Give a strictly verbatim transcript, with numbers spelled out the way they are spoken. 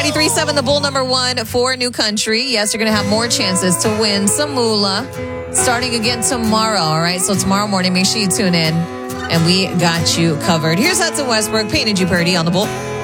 ninety-three point seven, the Bull number one for New Country. Yes, you're going to have more chances to win some moolah starting again tomorrow, all right? So tomorrow morning, make sure you tune in, and we got you covered. Here's Hudson Westbrook, Payne and G. Purdy on the Bull.